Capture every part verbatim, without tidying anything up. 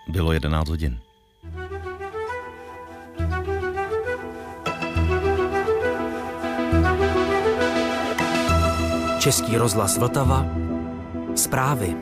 Bylo jedenáct hodin. Český rozhlas Vltava. Zprávy.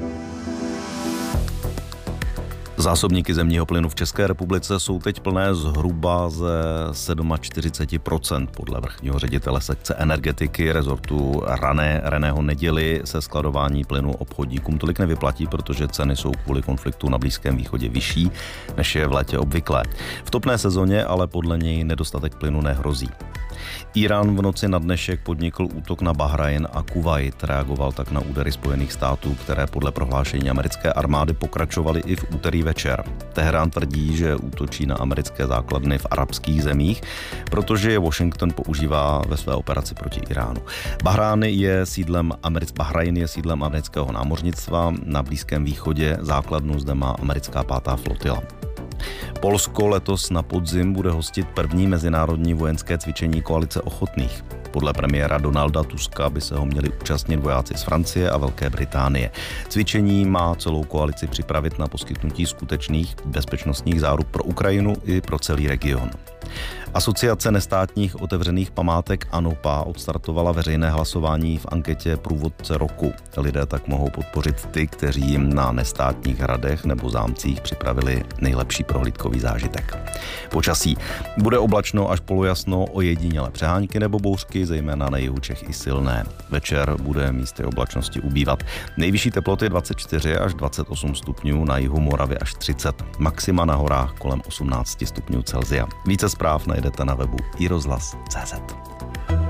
Zásobníky zemního plynu v České republice jsou teď plné zhruba ze čtyřicet sedm procent. Podle vrchního ředitele sekce energetiky rezortu Rané, Reného Neděly se skladování plynu obchodníkům tolik nevyplatí, protože ceny jsou kvůli konfliktu na Blízkém východě vyšší, než je v létě obvyklé. V topné sezóně ale podle něj nedostatek plynu nehrozí. Írán v noci na dnešek podnikl útok na Bahrajn a Kuvajt. Reagoval tak na údery Spojených států, které podle prohlášení americké armády pokračovaly i v úterý večer. Teherán tvrdí, že útočí na americké základny v arabských zemích, protože je Washington používá ve své operaci proti Iránu. Bahrajn je sídlem, Americ, Bahrajn je sídlem amerického námořnictva na Blízkém východě. Základnu zde má americká pátá flotila. Polsko letos na podzim bude hostit první mezinárodní vojenské cvičení koalice ochotných. Podle premiéra Donalda Tuska by se ho měli účastnit vojáci z Francie a Velké Británie. Cvičení má celou koalici připravit na poskytnutí skutečných bezpečnostních záruk pro Ukrajinu i pro celý region. Asociace nestátních otevřených památek ANOPA odstartovala veřejné hlasování v anketě Průvodce roku. Lidé tak mohou podpořit ty, kteří jim na nestátních hradech nebo zámcích připravili nejlepší prohlídkový zážitek. Počasí. Bude oblačno až polojasno, ojedinělé přehánky nebo bouřky, zejména na jihu Čech i silné. Večer bude místy oblačnosti ubývat. Nejvyšší teploty dvacet čtyři až dvacet osm stupňů, na jihu Moravy až třicet. Maxima na horách kolem osmnáct stupňů Celsia. Více zpráv najdete na webu i rozhlas tečka cé zet.